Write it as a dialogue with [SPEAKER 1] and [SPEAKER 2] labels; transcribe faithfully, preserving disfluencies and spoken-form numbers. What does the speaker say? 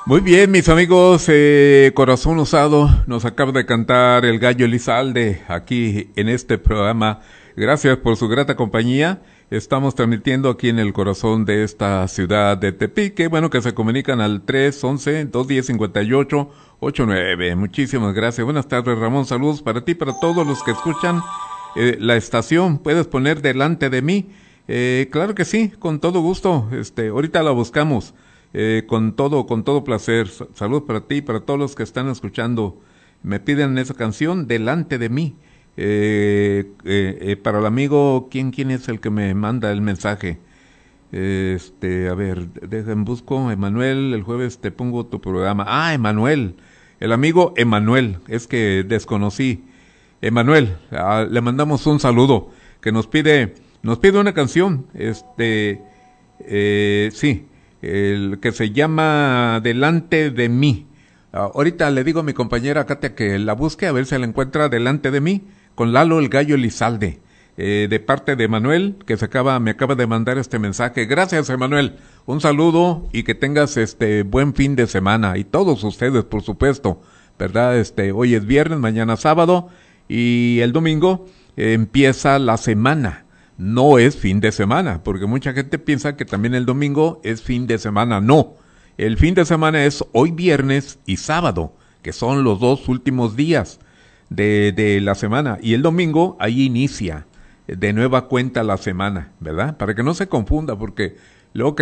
[SPEAKER 1] Muy bien, mis amigos, eh, Corazón Osado nos acaba de cantar el Gallo Elizalde aquí en este programa. Gracias por su grata compañía. Estamos transmitiendo aquí en el corazón de esta ciudad de Tepic. Qué bueno que se comunican al tres once, dos diez, cincuenta y ocho ochenta y nueve. Muchísimas gracias. Buenas tardes, Ramón. Saludos para ti, para todos los que escuchan eh, la estación. ¿Puedes poner delante de mí? Eh, claro que sí, con todo gusto. Este, ahorita la buscamos. Eh, con todo, con todo placer. Salud para ti y para todos los que están escuchando. Me piden esa canción, Delante de mí. Eh, eh, eh, para el amigo, ¿quién, quién es el que me manda el mensaje? Eh, este, a ver, dejen busco, Emanuel, el jueves te pongo tu programa. Ah, Emanuel, el amigo Emanuel, es que desconocí. Emanuel, ah, le mandamos un saludo, que nos pide, nos pide una canción, este, eh, sí, el que se llama Delante de mí. Uh, ahorita le digo a mi compañera Katia que la busque a ver si la encuentra Delante de mí con Lalo el Gallo Elizalde, eh, de parte de Manuel, que se acaba, me acaba de mandar este mensaje. Gracias, Emanuel. Un saludo y que tengas este buen fin de semana. Y todos ustedes, por supuesto, ¿verdad? Este, hoy es viernes, mañana sábado y el domingo eh, empieza la semana. No es fin de semana, porque mucha gente piensa que también el domingo es fin de semana. No, el fin de semana es hoy viernes y sábado, que son los dos últimos días de, de la semana. Y el domingo ahí inicia de nueva cuenta la semana, ¿verdad? Para que no se confunda, porque luego que